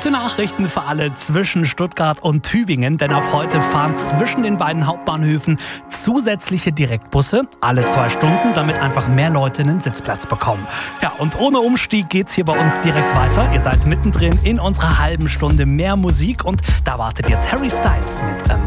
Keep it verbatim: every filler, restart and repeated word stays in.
Gute Nachrichten für alle zwischen Stuttgart und Tübingen, denn ab heute fahren zwischen den beiden Hauptbahnhöfen zusätzliche Direktbusse alle zwei Stunden, damit einfach mehr Leute einen Sitzplatz bekommen. Ja, und ohne Umstieg geht's hier bei uns direkt weiter. Ihr seid mittendrin in unserer halben Stunde mehr Musik und da wartet jetzt Harry Styles mit